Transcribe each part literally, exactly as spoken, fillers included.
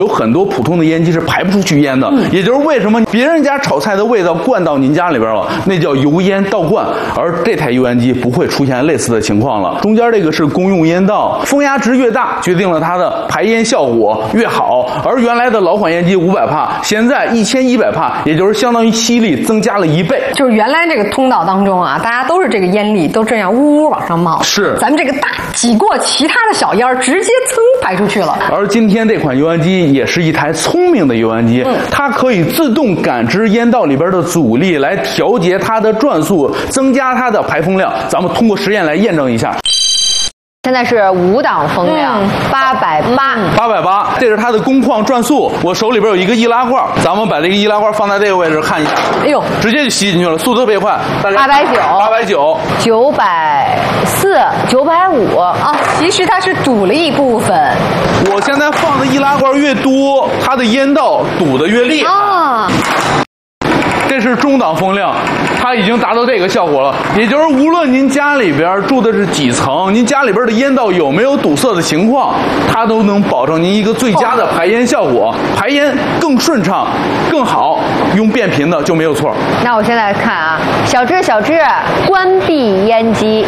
有很多普通的烟机是排不出去烟的，嗯、也就是为什么别人家炒菜的味道灌到您家里边了，那叫油烟倒灌，而这台油烟机不会出现类似的情况了。中间这个是公用烟道，风压值越大，决定了它的排烟效果越好。而原来的老款烟机五百帕，现在一千一百帕，也就是相当于吸力增加了一倍。 就是原来这个通道当中啊，大家都是这个烟粒都这样呜呜往上冒， 是咱们这个大挤过其他的小烟，直接噌排出去了。 而今天这款油烟机也是一台聪明的油烟机，嗯、它可以自动感知烟道里边的阻力，来调节它的转速，增加它的排风量。咱们通过实验来验证一下。 现在是五档风量，八百八， 八百八，这是它的工况转速。我手里边有一个易拉罐，咱们把这个易拉罐放在这个位置看一下。 哎呦， 直接就吸进去了，速度特别快。 八百九， 八百九， 九百四，九百五啊！其实它是堵了一部分。 我现在放的易拉罐越多，它的烟道堵得越厉害。啊，这是中档风量，它已经达到这个效果了。也就是无论您家里边住的是几层，您家里边的烟道有没有堵塞的情况，它都能保证您一个最佳的排烟效果，排烟更顺畅、更好。用变频的就没有错。 那我现在看啊，小智小智，关闭烟机。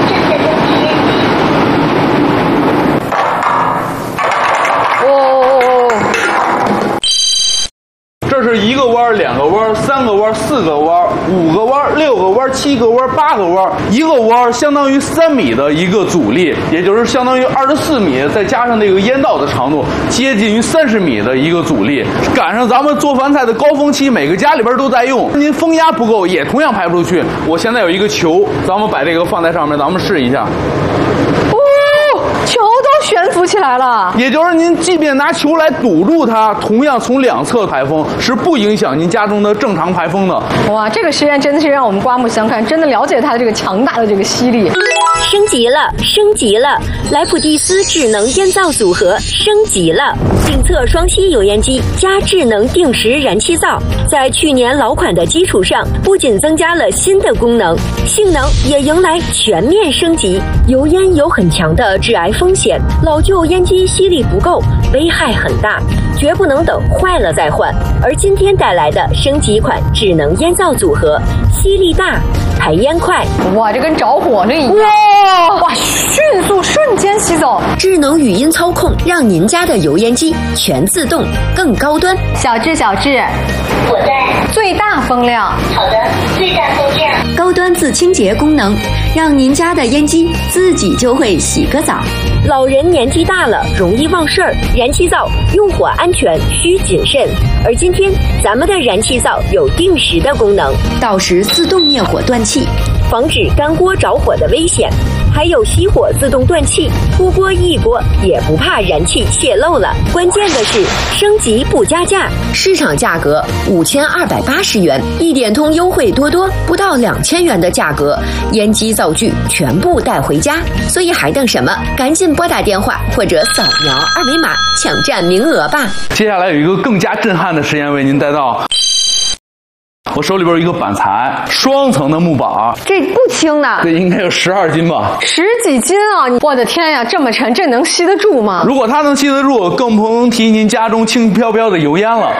这是一个弯、两个弯、三个弯、四个弯、五个弯、六个弯、七个弯、八个弯。一个弯相当于三米的一个阻力，也就是相当于二十四米，再加上这个烟道的长度，接近于三十米的一个阻力。赶上咱们做饭菜的高峰期，每个家里边都在用，您风压不够，也同样排不出去。我现在有一个球，咱们把这个放在上面，咱们试一下。 球都悬浮起来了， 也就是您即便拿球来堵住它，同样从两侧排风，是不影响您家中的正常排风的。 哇，这个实验真的是让我们刮目相看，真的了解它的这个强大的这个吸力。 升级了，升级了！莱普蒂斯智能烟灶组合升级了，定测双吸油烟机加智能定时燃气灶，在去年老款的基础上，不仅增加了新的功能，性能也迎来全面升级。油烟有很强的致癌风险，老旧烟机吸力不够，危害很大，绝不能等坏了再换。而今天带来的升级款智能烟灶组合，吸力大，排烟快， 哇，这跟着火了一样。哇哇，迅速瞬间吸走。 智能语音操控，让您家的油烟机全自动，更高端。 小智小智， 我在。 最大风量。 好的，最大风量。 高端自清洁功能，让您家的烟机自己就会洗个澡。老人年纪大了，容易忘事儿，燃气灶用火安全需谨慎。而今天咱们的燃气灶有定时的功能，到时自动灭火断气，防止干锅着火的危险。还有熄火自动断气，出锅一锅也不怕燃气泄漏了。关键的是升级不加价，市场价格五千二百八十元，一点通优惠多多，不到两千元的价格，烟机灶具全部带回家。所以还等什么？赶紧拨打电话或者扫描二维码抢占名额吧。 接下来有一个更加震撼的实验为您带到。我手里边有一个板材，双层的木板， 这不轻呢， 这应该有十二斤吧， 十几斤啊！我的天呀，这么沉，这能吸得住吗？ 如果它能吸得住，更不能提您家中轻飘飘的油烟了，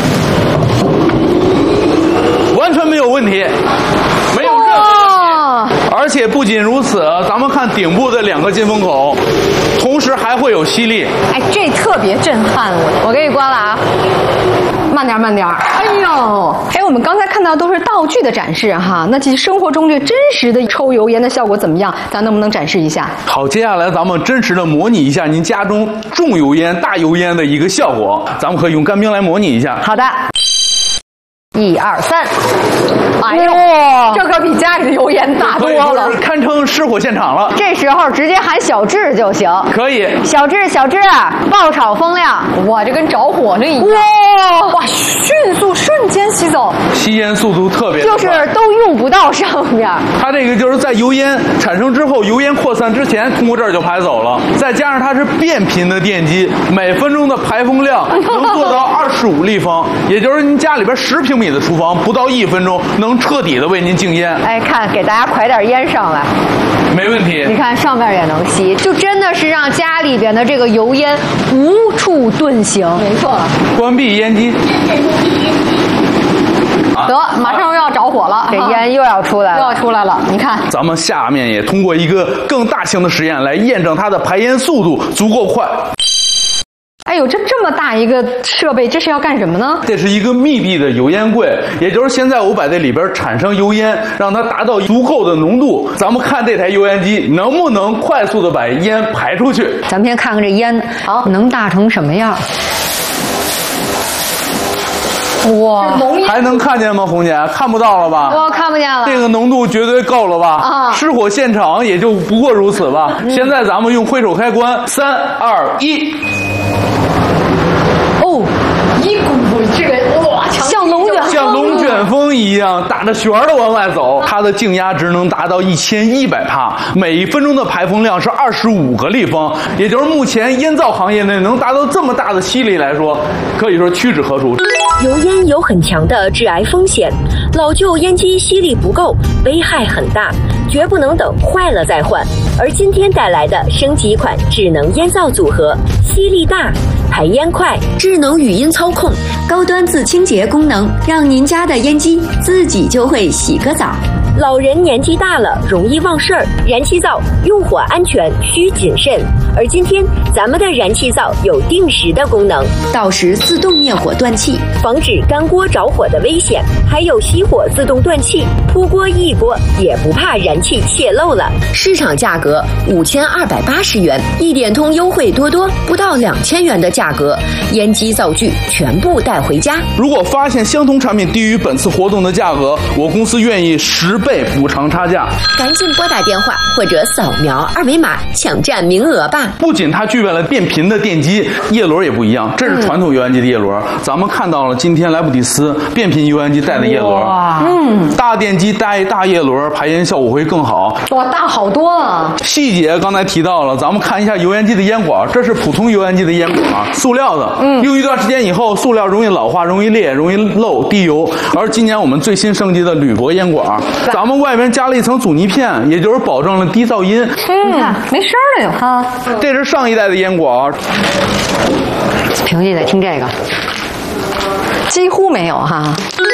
完全没有问题，没有任何问题。而且不仅如此，咱们看顶部的两个进风口，同时还会有吸力。 哎，这特别震撼我！ 我给你关了啊。 慢点慢点，哎呦，哎，我们刚才看到都是道具的展示哈，那其实生活中这真实的抽油烟的效果怎么样？咱能不能展示一下？ 好，接下来咱们真实的模拟一下您家中重油烟、大油烟的一个效果，咱们可以用干冰来模拟一下。 好的，一二三， 哎呦，这可比家里的油烟大多了， 堪称失火现场了。 这时候直接喊小智就行。 可以， 小智小智，爆炒风量， 哇，这跟着火了一样。哇哇，迅速瞬间吸走， 吸烟速度特别快， 就是都用不到上面。 它这个就是在油烟产生之后，油烟扩散之前，通过这儿就排走了。再加上它是变频的电机，每分钟的排风量能做到二十五立方，也就是您家里边十平米的厨房，不到一分钟能彻底的为您静烟。 哎，看给大家㧟点烟上来， 没问题。 你看上面也能吸，就真的是让家家里边的这个油烟无处遁形。 没错。 关闭烟机。 得，马上又要着火了， 这烟又要出来了， 又要出来了。你看， 咱们下面也通过一个更大型的实验来验证它的排烟速度足够快。 哎呦，这这么大一个设备，这是要干什么呢？ 这是一个密闭的油烟柜，也就是现在我把这里边产生油烟，让它达到足够的浓度。咱们看这台油烟机能不能快速的把烟排出去。 咱们先看看这烟好能大成什么样。哇， 还能看见吗，红姐？看不到了吧？ 我看不见了。 这个浓度绝对够了吧？ 啊， 失火现场也就不过如此吧。嗯、现在咱们用挥手开关，三二一。 哦，一股这个哇， 像龙卷像龙卷风一样打着旋儿的往外走。它的静压值能达到一千一百帕，每分钟的排风量是二十五个立方，也就是目前烟造行业内能达到这么大的吸力来说，可以说屈指可数。 油烟有很强的致癌风险，老旧烟机吸力不够，危害很大，绝不能等坏了再换。而今天带来的升级款智能烟灶组合，吸力大，排烟快，智能语音操控， 高端自清洁功能，让您家的烟机自己就会洗个澡。 老人年纪大了容易忘事儿，燃气灶用火安全需谨慎。而今天咱们的燃气灶有定时的功能， 到时自动灭火断气， 防止干锅着火的危险，还有熄火自动断气，扑锅易锅也不怕燃气泄漏了。 市场价格五千二百八十元，一点通优惠多多，不到两千元的价格，烟机灶具全部带回家。 如果发现相同产品低于本次活动的价格，我公司愿意十倍补偿差价。 赶紧拨打电话或者扫描二维码抢占名额吧。 不仅它具备了变频的电机，叶轮也不一样，这是传统油烟机的叶轮。嗯、咱们看到了今天莱普蒂斯变频油烟机带的叶轮，嗯，大电机带大叶轮，排烟效果会更好。 哇，大好多啊！ 细节刚才提到了，咱们看一下油烟机的烟管，这是普通油烟机的烟管，塑料的，嗯，用一段时间以后，塑料容易老化、容易裂、容易漏、滴油。而今年我们最新升级的铝箔烟管，咱们外边加了一层阻尼片，也就是保证了低噪音。 嗯，你看没声了有哈。 这是上一代的烟管， 平时得听这个， 几乎没有哈。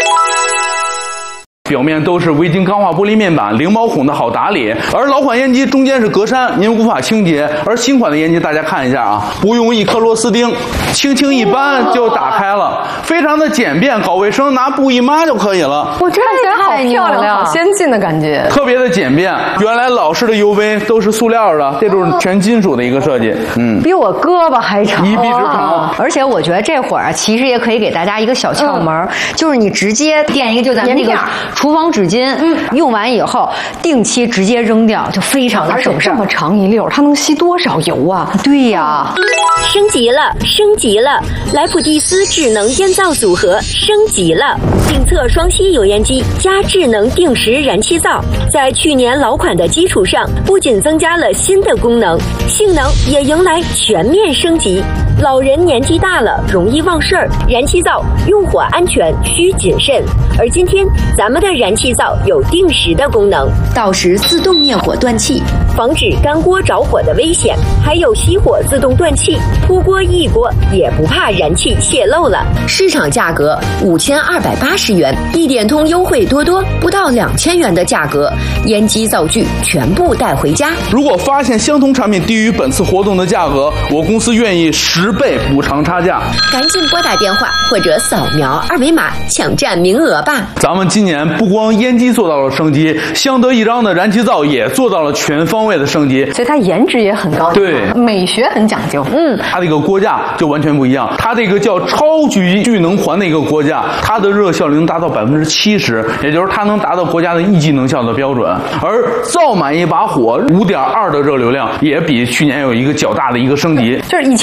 表面都是微晶钢化玻璃面板，零毛孔的好打理。而老款烟机中间是格栅，您无法清洁。而新款的烟机大家看一下啊，不用一颗螺丝钉，轻轻一扳就打开了，非常的简便，搞卫生拿布一抹就可以了。 我这看起来好漂亮，好先进的感觉， 特别的简便。原来老式的油杯都是塑料的，这种全金属的一个设计，嗯， 比我胳膊还长， 一臂之长。 而且我觉得这会儿啊，其实也可以给大家一个小窍门，嗯、就是你直接垫一个，就咱们那个厨房纸巾，嗯，用完以后定期直接扔掉，就非常的省事。 这么长一溜，它能吸多少油啊？ 对呀， 升级了，升级了！莱普蒂斯智能烟灶组合升级了，定测双吸油烟机加智能定时燃气灶，在去年老款的基础上，不仅增加了新的功能，性能也迎来全面升级。老人年纪大了容易忘事儿，燃气灶用火安全需谨慎。而今天咱们的燃气灶有定时的功能， 到时自动灭火断气， 防止干锅着火的危险，还有熄火自动断气，扑锅易锅也不怕燃气泄漏了。 市场价格五千二百八十元，一点通优惠多多，不到两千元的价格，烟机灶具全部带回家。 如果发现相同产品低于本次活动的价格，我公司愿意十倍补偿差价。 赶紧拨打电话或者扫描二维码抢占名额吧。 咱们今年不光烟机做到了升级，相得益彰的燃气灶也做到了全方位的升级， 所以它颜值也很高， 对， 美学很讲究。 嗯，它这个锅架就完全不一样，它这个叫超级聚能环的一个锅架，它的热效率能达到百分之七十，也就是它能达到国家的一级能效的标准。而灶满一把火五点二的热流量，也比去年有一个较大的一个升级。 就是以前我有公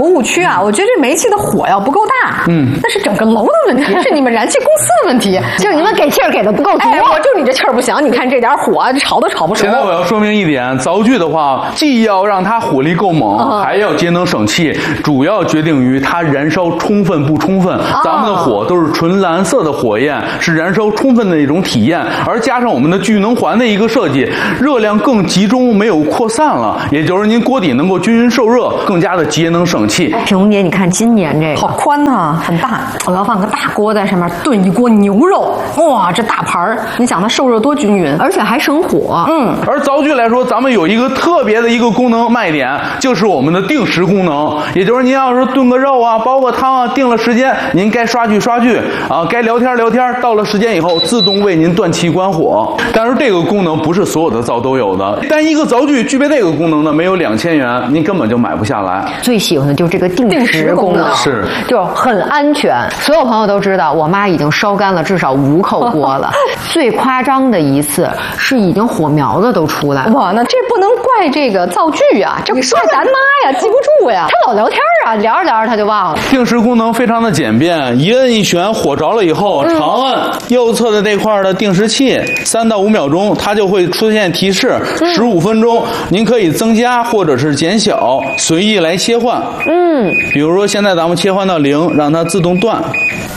误区啊，我觉得这煤气的火要不够大，嗯，那是整个楼的问题，是你们燃气公司的问题， 就是你们给气儿给的不够足。 哎，我就你这气儿不行，你看这点火炒都炒不熟。 现在我要说明一点，灶具的话，既要让它火力够猛， 嗯、 还要节能省气，主要决定于它燃烧充分不充分。哦、咱们的火都是纯蓝色的火焰，是燃烧充分的一种体验，而加上我们的聚能环的一个设计，热量更集中，没有扩散了，也就是您锅底能够均匀受热，更加的节能省气。 品红姐，你看今年这个好宽啊，很大，我要放个大锅在上面炖一锅牛肉，哇，这大盘儿，你想它受热多均匀， 而且还省火。 嗯， 而灶具来说，咱们有一个特别的一个功能卖点，就是我们的定时功能，也就是您要是炖个肉啊、煲个汤啊，定了时间，您该刷剧刷剧啊，该聊天聊天，到了时间以后自动为您断气关火。但是这个功能不是所有的灶都有的，但一个灶具具备这个功能的，没有两千元，您根本就买不下来。 最喜欢的就是这个定时功能， 是就很安全。所有朋友都知道，我妈已经烧干了至少五口锅了。最夸张的一次是已经火苗子都出来了。 哇，那这不能怪这个灶具啊，这怪咱妈呀，记不住呀。 她老聊天啊，聊着聊着她就忘了。 定时功能非常的简便，一摁一旋，火着了以后， 嗯、 长摁右侧的这块的定时器，三到五秒钟，它就会出现提示，十五分钟，您可以增加或者是减小，随意来切换。嗯，比如说现在咱们切换到零，让它自动断。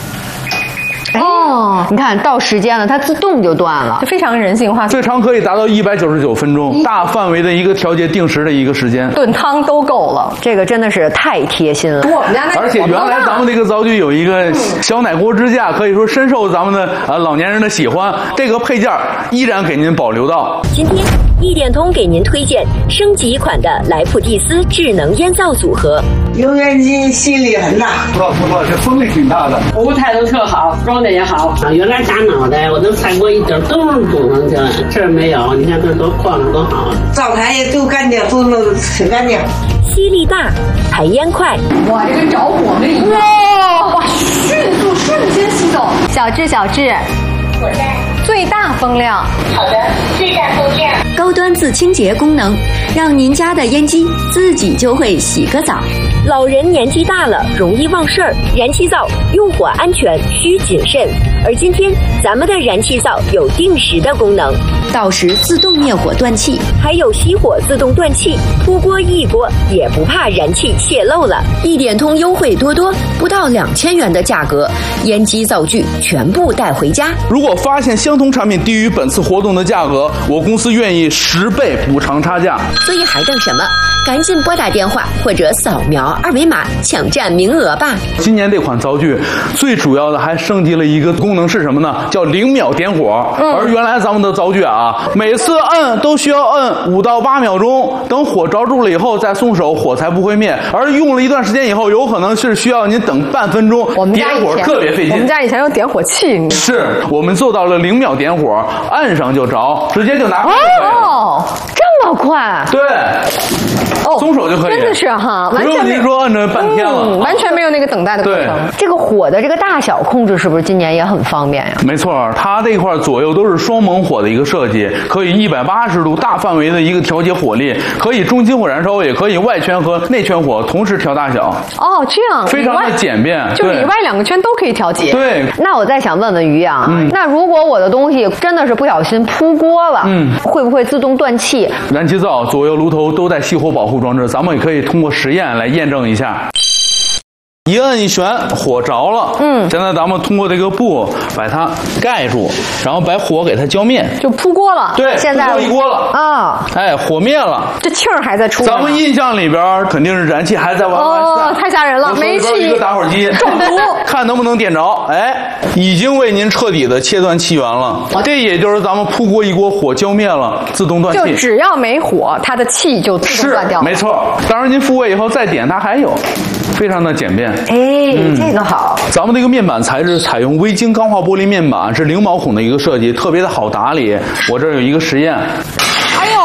哦，你看到时间了，它自动就断了， 就非常人性化。 最长可以达到一百九十九分钟，大范围的一个调节定时的一个时间， 炖汤都够了。 这个真的是太贴心了。 我们家那而且原来咱们这个灶具有一个小奶锅支架，可以说深受咱们的啊老年人的喜欢。这个配件依然给您保留到今天。一点通给您推荐升级款的莱普蒂斯智能烟灶组合， 油烟机吸力很大， 不错不错，这风力挺大的， 服务态度特好，装的也好啊。原来打脑袋我都菜锅一点都堵上去了，这没有，你看这多晃着多好。 灶台也都干净，都弄得很干净。 吸力大，排烟快， 哇，这跟着火了一样。哇哇，迅速瞬间吸走。小智小智， 我在。 最大风量。 好的，最大风量。 高端自清洁功能，让您家的烟机自己就会洗个澡。老人年纪大了，容易忘事儿，燃气灶用火安全需谨慎。而今天咱们的燃气灶有定时的功能，到时自动灭火断气，还有熄火自动断气，出锅一锅也不怕燃气泄漏了。一点通优惠多多，不到两千元的价格，烟机灶具全部带回家。 如果发现相同产品低于本次活动的价格，我公司愿意十倍补偿差价。 所以还等什么？赶紧拨打电话或者扫描二维码抢占名额吧。 今年这款灶具最主要的还升级了一个功能是什么呢？叫零秒点火。嗯、而原来咱们的灶具啊，每次摁都需要摁五到八秒钟，等火着住了以后再松手，火才不会灭。而用了一段时间以后，有可能是需要您等半分钟， 我们点火特别费劲。 我们家以前有点火器， 是我们做到了零秒点火，按上就着，直接就拿回来。 哦，这么快？ 对。 哦， 松手就可以， 真的是哈， 完全没说按着半天了、 嗯，完全没有那个等待的过程。 这个火的这个大小控制是不是今年也很方便呀？ 没错，它这块左右都是双猛火的一个设计，可以一百八十度大范围的一个调节火力，可以中心火燃烧，也可以外圈和内圈火同时调大小。 哦，这样非常的简便， 就里外两个圈都可以调节。 对。 那我再想问问于洋，嗯、那如果我的东西真的是不小心扑锅了，嗯，会不会自动断气？ 燃气灶左右炉头都带熄火保护装置，咱们也可以通过实验来验证一下。一摁一旋，火着了。嗯，现在咱们通过这个布把它盖住，然后把火给它浇灭， 就扑锅了。 对， 现在扑一锅了啊！ 哎，火灭了， 这气儿还在出。 咱们印象里边肯定是燃气还在往外散， 哦，太吓人了！煤气一个打火机中毒， 看能不能点着。哎，已经为您彻底的切断气源了。这也就是咱们扑锅一锅，火浇灭了，自动断气。 就只要没火，它的气就自动断掉了。 没错，当然您复位以后再点，它还有，非常的简便。 哎，嗯、这个好。 咱们这个面板材质采用微晶钢化玻璃面板，是零毛孔的一个设计，特别的好打理。我这儿有一个实验。 哎呦，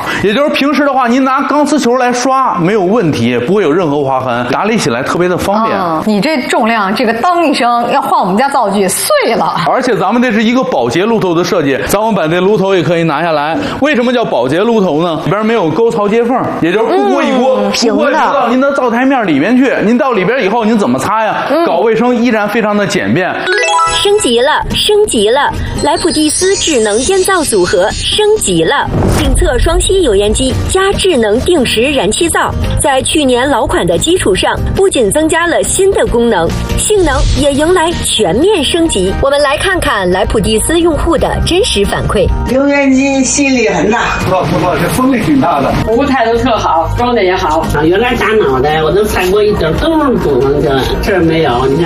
也就是平时的话，您拿钢丝球来刷没有问题，不会有任何划痕，打理起来特别的方便。 哦、你这重量，这个当一声要换我们家灶具碎了。 而且咱们这是一个保洁炉头的设计，咱们把这炉头也可以拿下来。为什么叫保洁炉头呢？里边没有沟槽接缝，也就是不锅一锅， 嗯、 不会流到您的灶台面里面去。您到里边以后，您怎么擦呀？嗯、搞卫生依然非常的简便。 升级了，升级了！莱普蒂斯智能烟灶组合升级了，定测双吸油烟机加智能定时燃气灶，在去年老款的基础上，不仅增加了新的功能，性能也迎来全面升级。我们来看看莱普蒂斯用户的真实反馈。 油烟机吸力很大， 不错不错，这风力挺大的， 服务态度特好，装的也好。啊，原来打脑袋我都踩过一点洞儿堵上去了，这儿没有，你看。